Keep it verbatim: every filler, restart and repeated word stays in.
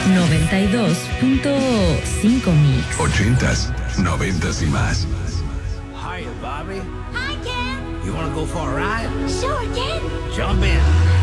noventa y dos punto cinco Mix. Ochentas, noventas y más. Hiya, Bobby. Hi, Ken. You wanna go for a ride? Sure, Ken. Jump in.